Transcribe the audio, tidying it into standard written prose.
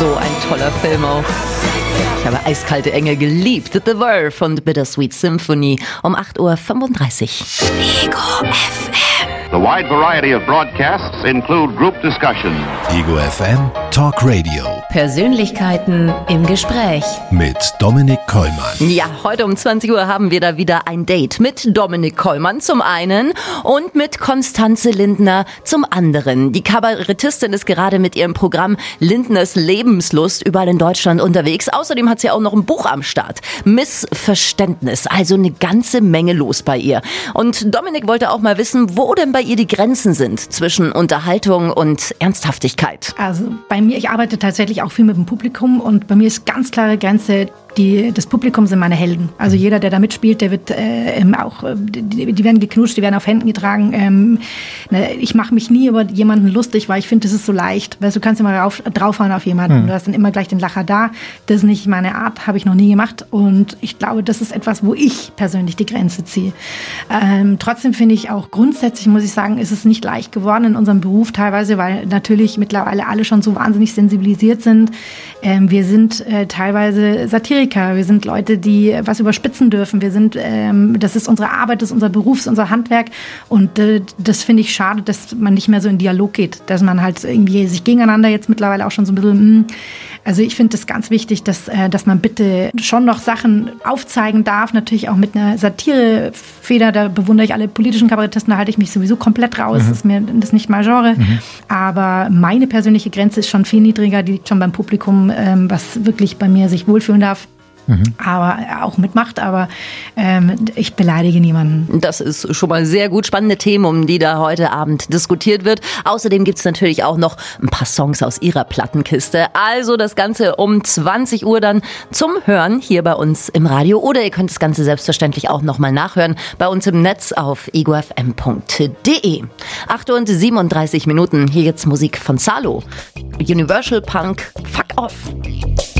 So ein toller Film auch. Ich habe Eiskalte Engel geliebt. The Verve und Bittersweet Symphony um 8:35 Uhr. Ego FM. The wide variety of broadcasts include group discussion. Ego FM Talk Radio. Persönlichkeiten im Gespräch. Mit Dominik Kollmann. Ja, heute um 20 Uhr haben wir da wieder ein Date mit Dominik Kollmann zum einen und mit Konstanze Lindner zum anderen. Die Kabarettistin ist gerade mit ihrem Programm Lindners Lebenslust überall in Deutschland unterwegs. Außerdem hat sie auch noch ein Buch am Start. Missverständnis, also eine ganze Menge los bei ihr. Und Dominik wollte auch mal wissen, wo denn bei ihr die Grenzen sind zwischen Unterhaltung und Ernsthaftigkeit. Also bei mir, ich arbeite tatsächlich auch viel mit dem Publikum und bei mir ist ganz klare Grenze, das Publikum sind meine Helden. Also jeder, der da mitspielt, der wird die werden geknutscht, die werden auf Händen getragen. Ich mache mich nie über jemanden lustig, weil ich finde, das ist so leicht. Weißt, du kannst immer draufhauen auf jemanden. Du hast dann immer gleich den Lacher da. Das ist nicht meine Art, habe ich noch nie gemacht. Und ich glaube, das ist etwas, wo ich persönlich die Grenze ziehe. Trotzdem finde ich auch grundsätzlich, muss ich sagen, ist es nicht leicht geworden in unserem Beruf teilweise, weil natürlich mittlerweile alle schon so wahnsinnig sensibilisiert sind. Wir sind teilweise Satiriker. Wir sind Leute, die was überspitzen dürfen. Das ist unsere Arbeit, das ist unser Beruf, das ist unser Handwerk. Und das finde ich schade, dass man nicht mehr so in Dialog geht. Dass man halt irgendwie sich gegeneinander jetzt mittlerweile auch schon so ein bisschen... Also ich finde es ganz wichtig, dass man bitte schon noch Sachen aufzeigen darf. Natürlich auch mit einer Satirefeder. Da bewundere ich alle politischen Kabarettisten. Da halte ich mich sowieso komplett raus. Das ist nicht mein Genre. Aber meine persönliche Grenze ist schon viel niedriger. Die liegt schon beim Publikum, was wirklich bei mir sich wohlfühlen darf. Aber auch mitmacht, aber ich beleidige niemanden. Das ist schon mal sehr gut. Spannende Themen, um die da heute Abend diskutiert wird. Außerdem gibt's natürlich auch noch ein paar Songs aus ihrer Plattenkiste. Also das Ganze um 20 Uhr dann zum Hören hier bei uns im Radio. Oder ihr könnt das Ganze selbstverständlich auch nochmal nachhören bei uns im Netz auf egofm.de. 8:37 Uhr. Hier jetzt Musik von Salo. Universal Punk, Fuck Off.